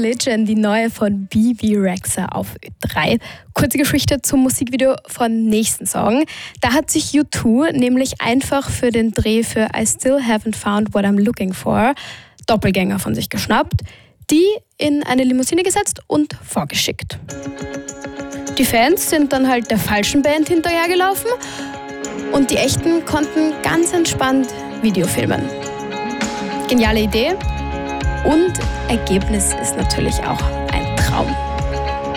Religion, die neue von Bebe Rexha auf Ö3. Kurze Geschichte zum Musikvideo von nächsten Song. Da hat sich U2 nämlich einfach für den Dreh für I Still Haven't Found What I'm Looking For Doppelgänger von sich geschnappt, die in eine Limousine gesetzt und vorgeschickt. Die Fans sind dann halt der falschen Band hinterhergelaufen und die echten konnten ganz entspannt Video filmen. Geniale Idee und Ergebnis ist natürlich auch ein Traum.